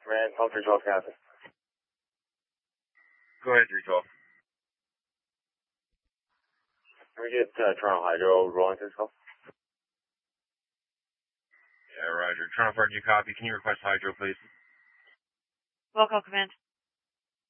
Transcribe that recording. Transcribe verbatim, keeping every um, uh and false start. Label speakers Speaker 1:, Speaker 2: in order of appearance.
Speaker 1: Command, pump three twelve, Captain.
Speaker 2: Go ahead, three twelve.
Speaker 1: Can we get uh, Toronto Hydro rolling to this call?
Speaker 2: Yeah, roger. Toronto Fire, new copy. Can you request hydro, please?
Speaker 3: Welcome, Command.